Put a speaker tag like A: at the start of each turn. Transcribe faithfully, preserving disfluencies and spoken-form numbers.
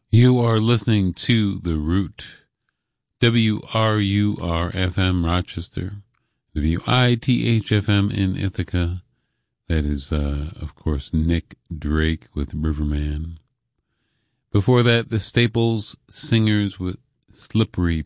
A: You are listening to The Root, W R U R F M Rochester, W I T H F M in Ithaca. That is, uh, of course, Nick Drake with Riverman. Before that, the Staples Singers with Slippery